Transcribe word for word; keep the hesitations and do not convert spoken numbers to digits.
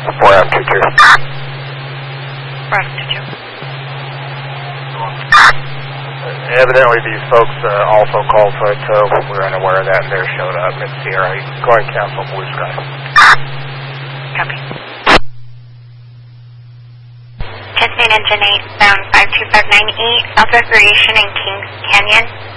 four M two two. four M two two. Evidently, these folks uh, also called for a tow. We were unaware of that, and they showed up. It's Sierra. Go ahead and cancel Blue Sky. Copy. Cancel engine eight, bound five two five nine eight, South Recreation in Kings Canyon.